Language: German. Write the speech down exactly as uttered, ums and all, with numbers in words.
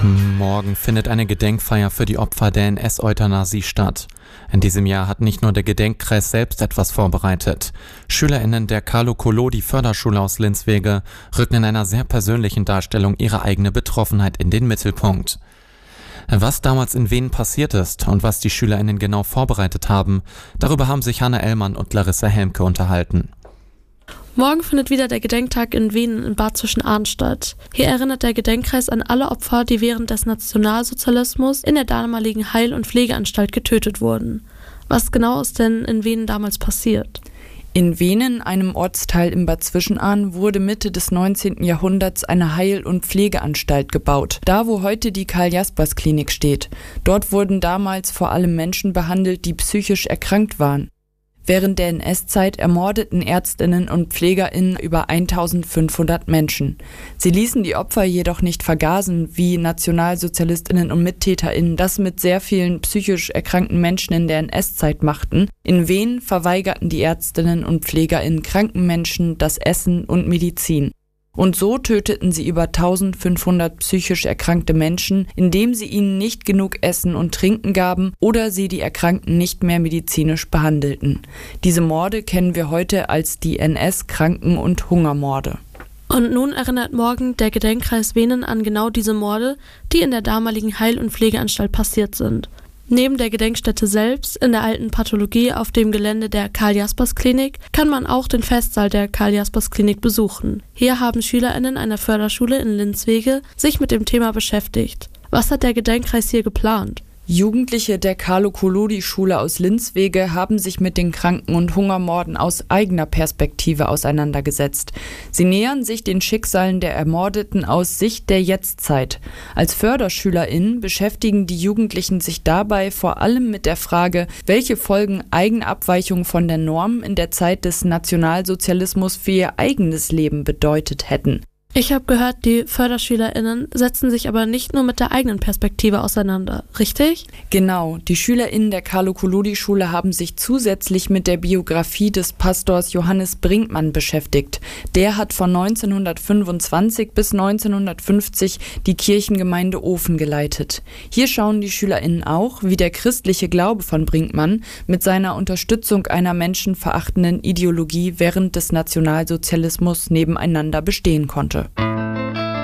Morgen findet eine Gedenkfeier für die Opfer der N S-Euthanasie statt. In diesem Jahr hat nicht nur der Gedenkkreis selbst etwas vorbereitet. SchülerInnen der Carlo-Collodi-Förderschule aus Linzwege rücken in einer sehr persönlichen Darstellung ihre eigene Betroffenheit in den Mittelpunkt. Was damals in Venen passiert ist und was die SchülerInnen genau vorbereitet haben, darüber haben sich Hanna Ellmann und Larissa Helmke unterhalten. Morgen findet wieder der Gedenktag in Venen in Bad Zwischenahn statt. Hier erinnert der Gedenkkreis an alle Opfer, die während des Nationalsozialismus in der damaligen Heil- und Pflegeanstalt getötet wurden. Was genau ist denn in Venen damals passiert? In Venen, einem Ortsteil in Bad Zwischenahn, wurde Mitte des neunzehnten Jahrhunderts eine Heil- und Pflegeanstalt gebaut. Da, wo heute die Karl-Jaspers-Klinik steht. Dort wurden damals vor allem Menschen behandelt, die psychisch erkrankt waren. Während der N S-Zeit ermordeten Ärztinnen und PflegerInnen über eintausendfünfhundert Menschen. Sie ließen die Opfer jedoch nicht vergasen, wie NationalsozialistInnen und MittäterInnen das mit sehr vielen psychisch erkrankten Menschen in der N S-Zeit machten. In Venen verweigerten die Ärztinnen und PflegerInnen kranken Menschen das Essen und Medizin. Und so töteten sie über eintausendfünfhundert psychisch erkrankte Menschen, indem sie ihnen nicht genug Essen und Trinken gaben oder sie die Erkrankten nicht mehr medizinisch behandelten. Diese Morde kennen wir heute als die N S-Kranken- und Hungermorde. Und nun erinnert morgen der Gedenkkreis Venen an genau diese Morde, die in der damaligen Heil- und Pflegeanstalt passiert sind. Neben der Gedenkstätte selbst, in der alten Pathologie auf dem Gelände der Karl-Jaspers-Klinik, kann man auch den Festsaal der Karl-Jaspers-Klinik besuchen. Hier haben SchülerInnen einer Förderschule in Linzwege sich mit dem Thema beschäftigt. Was hat der Gedenkkreis hier geplant? Jugendliche der Carlo-Collodi-Schule aus Linzwege haben sich mit den Kranken- und Hungermorden aus eigener Perspektive auseinandergesetzt. Sie nähern sich den Schicksalen der Ermordeten aus Sicht der Jetztzeit. Als FörderschülerInnen beschäftigen die Jugendlichen sich dabei vor allem mit der Frage, welche Folgen Eigenabweichungen von der Norm in der Zeit des Nationalsozialismus für ihr eigenes Leben bedeutet hätten. Ich habe gehört, die FörderschülerInnen setzen sich aber nicht nur mit der eigenen Perspektive auseinander, richtig? Genau, die SchülerInnen der Carlo-Collodi-Schule haben sich zusätzlich mit der Biografie des Pastors Johannes Brinkmann beschäftigt. Der hat von neunzehnhundertfünfundzwanzig bis neunzehnhundertfünfzig die Kirchengemeinde Ofen geleitet. Hier schauen die SchülerInnen auch, wie der christliche Glaube von Brinkmann mit seiner Unterstützung einer menschenverachtenden Ideologie während des Nationalsozialismus nebeneinander bestehen konnte.